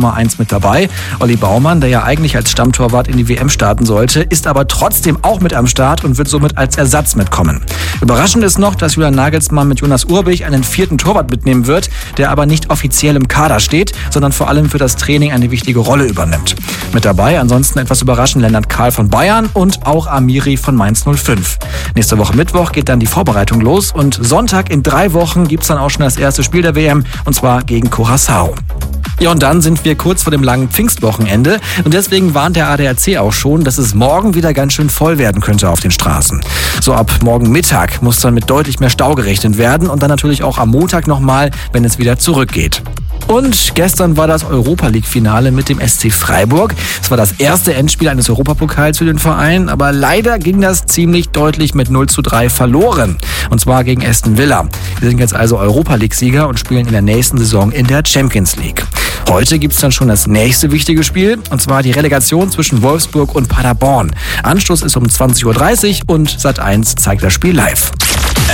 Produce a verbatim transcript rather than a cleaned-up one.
Nummer eins mit dabei. Olli Baumann, der ja eigentlich als Stammtorwart in die W M starten sollte, ist aber trotzdem auch mit am Start und wird somit als Ersatz mitkommen. Überraschend ist noch, dass Julian Nagelsmann mit Jonas Urbich einen vierten Torwart mitnehmen wird, der aber nicht offiziell im Kader steht, sondern vor allem für das Training eine wichtige Rolle übernimmt. Mit dabei ansonsten etwas überraschend Lennart Kahl von Bayern und auch Amiri von Mainz null fünf. Nächste Woche Mittwoch geht dann die Vorbereitung los und Sonntag in drei Wochen gibt's dann auch schon das erste Spiel der W M und zwar gegen Curaçao. Ja, und dann sind wir kurz vor dem langen Pfingstwochenende und deswegen warnt der A D A C auch schon, dass es morgen wieder ganz schön voll werden könnte auf den Straßen. So ab morgen Mittag muss dann mit deutlich mehr Stau gerechnet werden und dann natürlich auch am Montag nochmal, wenn es wieder zurückgeht. Und gestern war das Europa-League-Finale mit dem S C Freiburg. Es war das erste Endspiel eines Europapokals für den Verein, aber leider ging das ziemlich deutlich mit null zu drei verloren. Und zwar gegen Aston Villa. Wir sind jetzt also Europa-League-Sieger und spielen in der nächsten Saison in der Champions League. Heute gibt's dann schon das nächste wichtige Spiel, und zwar die Relegation zwischen Wolfsburg und Paderborn. Anstoß ist um zwanzig Uhr dreißig und Sat eins zeigt das Spiel live.